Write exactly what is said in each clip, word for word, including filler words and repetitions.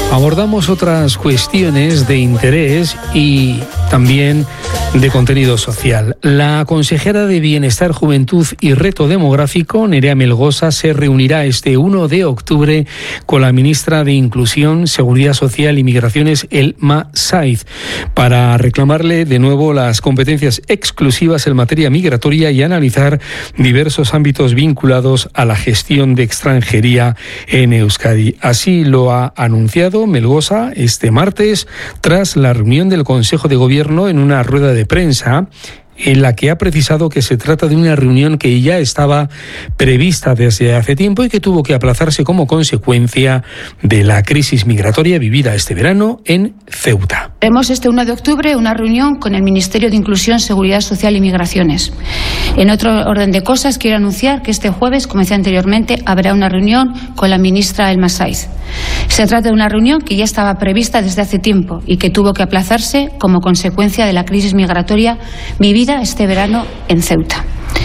Abordamos otras cuestiones de interés y también de contenido social. La consejera de Bienestar, Juventud y Reto Demográfico, Nerea Melgosa, se reunirá este uno de octubre con la ministra de Inclusión, Seguridad Social y Migraciones, Elma Saiz, para reclamarle de nuevo las competencias exclusivas en materia migratoria y analizar diversos ámbitos vinculados a la gestión de extranjería en Euskadi. Así lo ha anunciado Melgosa este martes tras la reunión del Consejo de Gobierno en una rueda de prensa en la que ha precisado que se trata de una reunión que ya estaba prevista desde hace tiempo y que tuvo que aplazarse como consecuencia de la crisis migratoria vivida este verano en Ceuta. Tenemos este uno de octubre una reunión con el Ministerio de Inclusión, Seguridad Social y Migraciones. En otro orden de cosas, quiero anunciar que este jueves, como decía anteriormente, habrá una reunión con la ministra Elma Saiz. Se trata de una reunión que ya estaba prevista desde hace tiempo y que tuvo que aplazarse como consecuencia de la crisis migratoria vivida este verano en Ceuta.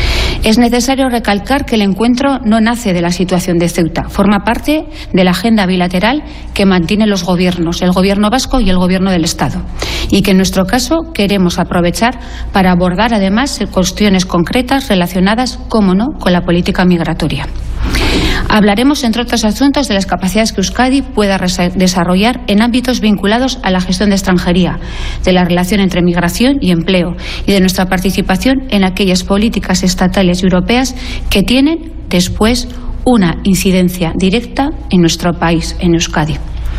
Es necesario recalcar que el encuentro no nace de la situación de Ceuta, forma parte de la agenda bilateral que mantienen los gobiernos, el gobierno vasco y el gobierno del Estado, y que en nuestro caso queremos aprovechar para abordar además cuestiones concretas relacionadas, cómo no, con la política migratoria. Hablaremos, entre otros asuntos, de las capacidades que Euskadi pueda desarrollar en ámbitos vinculados a la gestión de extranjería, de la relación entre migración y empleo y de nuestra participación en aquellas políticas estatales y europeas que tienen después una incidencia directa en nuestro país, en Euskadi.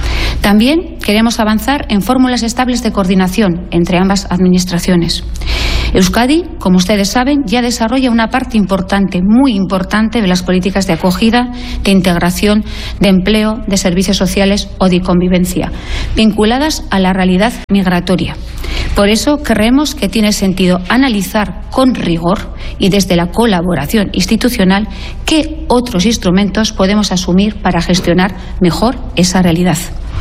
También queremos avanzar en fórmulas estables de coordinación entre ambas administraciones. Euskadi, como ustedes saben, ya desarrolla una parte importante, muy importante, de las políticas de acogida, de integración, de empleo, de servicios sociales o de convivencia, vinculadas a la realidad migratoria. Por eso creemos que tiene sentido analizar con rigor y desde la colaboración institucional qué otros instrumentos podemos asumir para gestionar mejor esa realidad.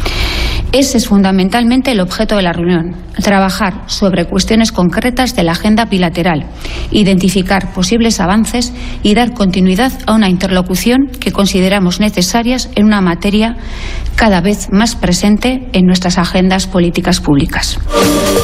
Ese es fundamentalmente el objeto de la reunión, trabajar sobre cuestiones concretas de la agenda bilateral, identificar posibles avances y dar continuidad a una interlocución que consideramos necesarias en una materia cada vez más presente en nuestras agendas políticas públicas.